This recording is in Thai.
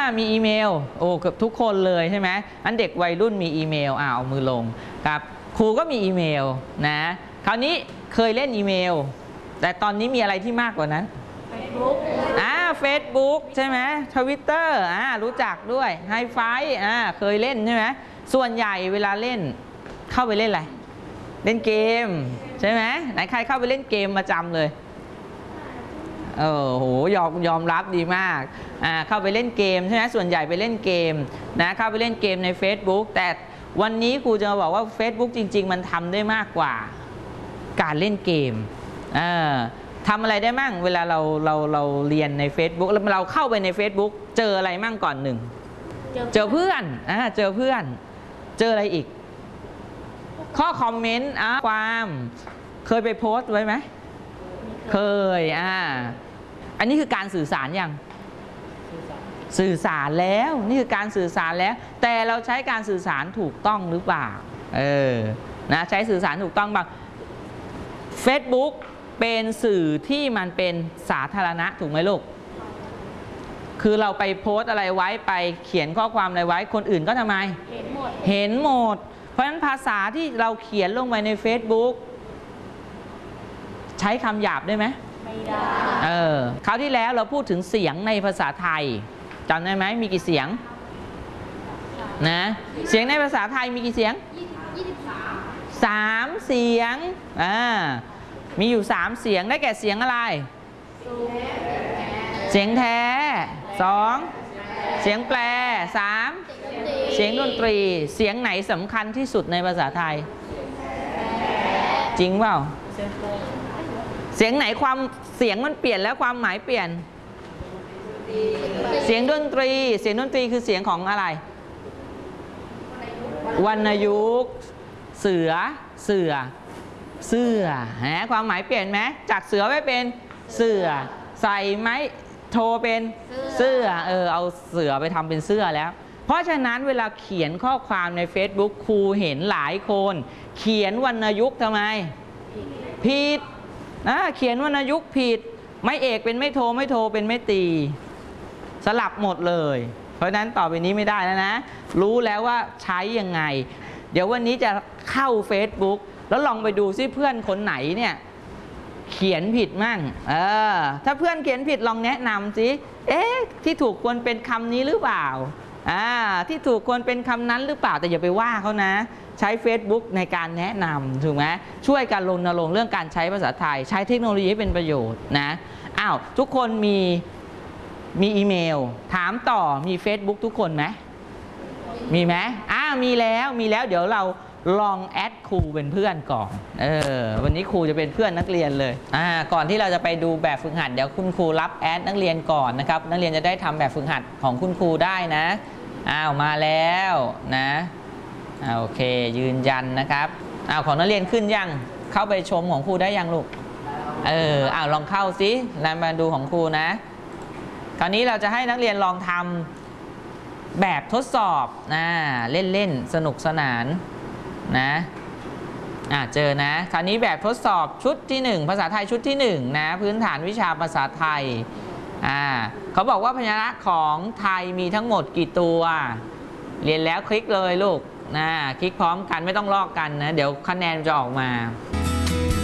มีอีเมลโอ้เกือบทุกคนเลยใช่ไหมอันเด็กวัยรุ่นมีอีเมลเอามือลงครับครูก็มีอีเมลนะคราวนี้เคยเล่นอีเมลแต่ตอนนี้มีอะไรที่มากกว่านั้น Facebook Facebook ใช่ไหม Twitter รู้จักด้วยไฮไฟเคยเล่นใช่ไหมส่วนใหญ่เวลาเล่นเข้าไปเล่นอะไรเล่นเกมใช่ไหมไหนใครเข้าไปเล่นเกมประจำเลยโหยอมรับดีมากเข้าไปเล่นเกมใช่ไหมส่วนใหญ่ไปเล่นเกมนะเข้าไปเล่นเกมใน Facebook แต่วันนี้ครูจะมาบอกว่า Facebook จริงๆมันทำได้มากกว่าการเล่นเกมทำอะไรได้มั่งเวลาเราเรียนใน Facebook แล้วเราเข้าไปใน Facebook เจออะไรมั่งก่อนหนึ่งเจอเพื่อนเจอเพื่อนเจออะไรอีกข้อคอมเมนต์ความเคยไปโพสต์ไว้ไหมเคยอันนี้คือการสื่อสารยังสื่อสารแล้วนี่คือการสื่อสารแล้วแต่เราใช้การสื่อสารถูกต้องหรือเปล่านะใช้สื่อสารถูกต้องบ้าง Facebook เป็นสื่อที่มันเป็นสาธารณะถูกไหมลูกคือเราไปโพสอะไรไว้ไปเขียนข้อความอะไรไว้คนอื่นก็ทำไมเห็นหมดเพราะฉะนั้นภาษาที่เราเขียนลงไปใน Facebook ใช้คำหยาบได้ไหมไม่ได้คราวที่แล้วเราพูดถึงเสียงในภาษาไทยจำได้ไหมมีกี่เสียงนะเสียงในภาษาไทยมีกี่เสียง3เสียงมีอยู่3เสียงได้แก่เสียงอะไรเสียงแท้2เสียงแปล3เสียงดนตรีเสียงไหนสำคัญที่สุดในภาษาไทยจริงเปล่าเสียงไหนความเสียงมันเปลี่ยนแล้วความหมายเปลี่ยนเสียงดนตรีเสียงดนตรีคือเสียงของอะไรวรรณยุกต์เสือความหมายเปลี่ยนไหมจากเสือไปเป็นเสือใส่ไม้โทเป็นเสื้อเอาเสือไปทำเป็นเสื้อแล้วเพราะฉะนั้นเวลาเขียนข้อความใน Facebook ครูเห็นหลายคนเขียนวรรณยุกต์ทำไมผิดเขียนวรรณยุกต์ผิดไม่เอกเป็นไม่โทไม่โทเป็นไม่ตีสลับหมดเลยเพราะฉะนั้นต่อไปนี้ไม่ได้แล้วนะรู้แล้วว่าใช้ยังไงเดี๋ยววันนี้จะเข้า Facebook แล้วลองไปดูซิเพื่อนคนไหนเนี่ยเขียนผิดมั่งถ้าเพื่อนเขียนผิดลองแนะนำสิที่ถูกควรเป็นคำนี้หรือเปล่าที่ถูกควรเป็นคำนั้นหรือเปล่าแต่อย่าไปว่าเขานะใช้ Facebook ในการแนะนำถูกไหมช่วยกันรณรงค์เรื่องการใช้ภาษาไทยใช้เทคโนโลยีให้เป็นประโยชน์นะทุกคนมีอีเมลถามต่อมี Facebook ทุกคนไหมมีไหมมีแล้วเดี๋ยวเราลองแอดครูเป็นเพื่อนก่อนวันนี้ครูจะเป็นเพื่อนนักเรียนเลยก่อนที่เราจะไปดูแบบฝึกหัดเดี๋ยวคุณครูรับแอดนักเรียนก่อนนะครับนักเรียนจะได้ทำแบบฝึกหัดของคุณครูได้นะมาแล้วนะโอเคยืนยันนะครับของนักเรียนขึ้นยังเข้าไปชมของครูได้ยังลูกลองเข้าสิแล้วมาดูของครูนะคราวนี้เราจะให้นักเรียนลองทำแบบทดสอบเล่นสนุกสนานนะเจอนะคราวนี้แบบทดสอบชุดที่1ภาษาไทยชุดที่1นะพื้นฐานวิชาภาษาไทยเขาบอกว่าพยัญชนะของไทยมีทั้งหมดกี่ตัวเรียนแล้วคลิกเลยลูกคลิกพร้อมกันไม่ต้องลอกกันนะเดี๋ยวคะแนนจะออกมา